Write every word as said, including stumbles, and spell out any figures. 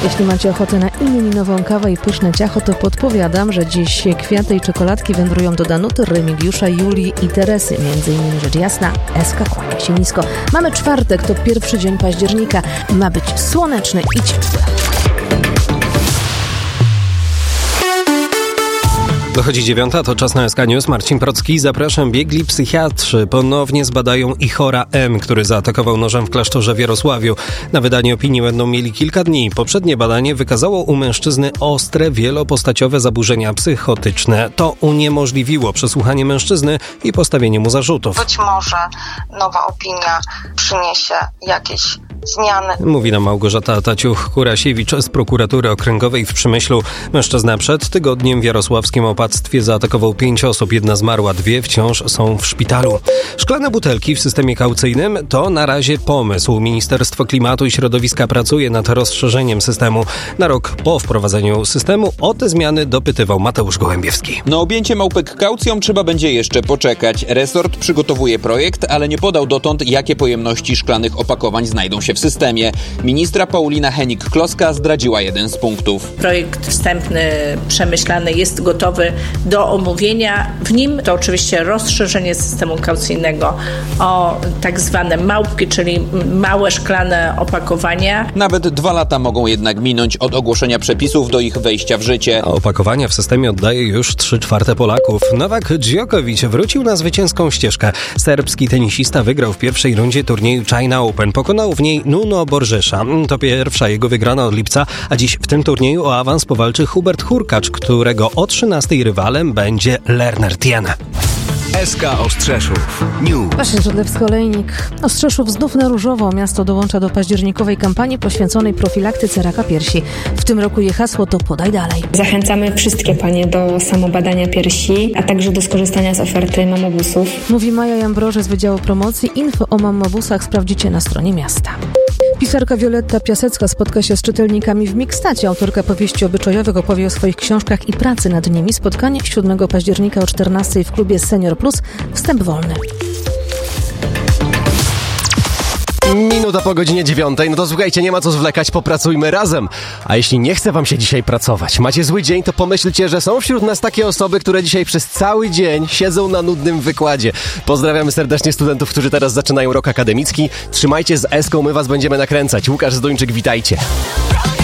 Jeśli macie ochotę na imieninową kawę i pyszne ciacho, to podpowiadam, że dziś kwiaty i czekoladki wędrują do Danuty, Remigiusza, Julii i Teresy. Między innymi rzecz jasna, Eska kłania się nisko. Mamy czwartek, to pierwszy dzień października. Ma być słoneczny i ciepły. Dochodzi dziewiąta, to czas na S K News. Marcin Procki, zapraszam. Biegli psychiatrzy ponownie zbadają Ichora M., który zaatakował nożem w klasztorze w Jarosławiu. Na wydanie opinii będą mieli kilka dni. Poprzednie badanie wykazało u mężczyzny ostre, wielopostaciowe zaburzenia psychotyczne. To uniemożliwiło przesłuchanie mężczyzny i postawienie mu zarzutów. Być może nowa opinia przyniesie jakieś zmiany. Mówi nam Małgorzata Taciuch-Kurasiewicz z prokuratury okręgowej w Przemyślu. Mężczyzna przed tygodniem w jarosławskim opactwie zaatakował pięć osób. Jedna zmarła, dwie wciąż są w szpitalu. Szklane butelki w systemie kaucyjnym to na razie pomysł. Ministerstwo Klimatu i Środowiska pracuje nad rozszerzeniem systemu. Na rok po wprowadzeniu systemu o te zmiany dopytywał Mateusz Gołębiewski. Na objęcie małpek kaucją trzeba będzie jeszcze poczekać. Resort przygotowuje projekt, ale nie podał dotąd, jakie pojemności szklanych opakowań znajdą się w systemie. Ministra Paulina Henik-Kloska zdradziła jeden z punktów. Projekt wstępny, przemyślany jest gotowy do omówienia. W nim to oczywiście rozszerzenie systemu kaucyjnego o tak zwane małpki, czyli małe szklane opakowania. Nawet dwa lata mogą jednak minąć od ogłoszenia przepisów do ich wejścia w życie. A opakowania w systemie oddaje już trzy czwarte Polaków. Nowak Djokovic wrócił na zwycięską ścieżkę. Serbski tenisista wygrał w pierwszej rundzie turnieju China Open. Pokonał w niej Nuno Borgesza. To pierwsza jego wygrana od lipca, a dziś w tym turnieju o awans powalczy Hubert Hurkacz, którego o trzynastej rywalem będzie Lerner Tien. S K Ostrzeszów News. Właśnie Żydlewsko-Olejnik. Ostrzeszów znów na różowo. Miasto dołącza do październikowej kampanii poświęconej profilaktyce raka piersi. W tym roku jej hasło to podaj dalej. Zachęcamy wszystkie panie do samobadania piersi, a także do skorzystania z oferty mamobusów. Mówi Maja Jambroże z Wydziału Promocji. Info o mamobusach sprawdzicie na stronie miasta. Pisarka Wioletta Piasecka spotka się z czytelnikami w Mikstacie. Autorka powieści obyczajowych opowie o swoich książkach i pracy nad nimi. Spotkanie siódmego października o czternastej w klubie Senior Plus. Wstęp wolny. Minuta po godzinie dziewiątej, no to słuchajcie, nie ma co zwlekać, popracujmy razem. A jeśli nie chce wam się dzisiaj pracować, macie zły dzień, to pomyślcie, że są wśród nas takie osoby, które dzisiaj przez cały dzień siedzą na nudnym wykładzie. Pozdrawiamy serdecznie studentów, którzy teraz zaczynają rok akademicki. Trzymajcie z Eską, my was będziemy nakręcać. Łukasz Zduńczyk, witajcie.